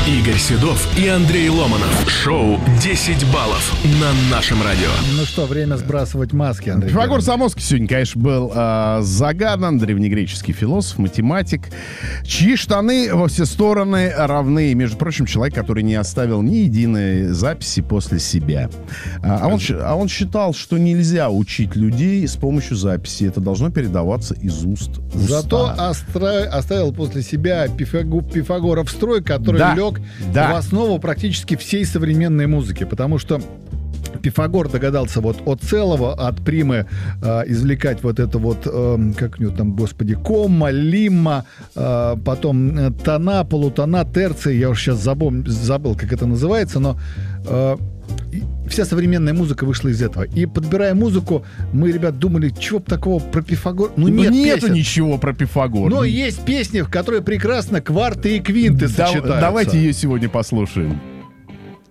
Игорь Седов и Андрей Ломанов. Шоу «10 баллов» на нашем радио. Ну что, время сбрасывать маски, Андрей. Пифагор Самоский сегодня, конечно, был загадан. Древнегреческий философ, математик, чьи штаны во все стороны равны. Между прочим, человек, который не оставил ни единой записи после себя. А он считал, что нельзя учить людей с помощью записи. Это должно передаваться из уст в уста. Зато оставил после себя Пифагоров строй, который лег в основу практически всей современной музыки, потому что Пифагор догадался вот от целого, от примы извлекать вот это вот, как у него там, господи, комма, лимма, потом тона, полутона, терции, я уж сейчас забыл, как это называется, но вся современная музыка вышла из этого. И подбирая музыку, мы, ребят, думали, чего бы такого про Пифагора. Нету ничего про Пифагора. Но есть песни, в которые прекрасно кварты и квинты сочетаются. Давайте ее сегодня послушаем.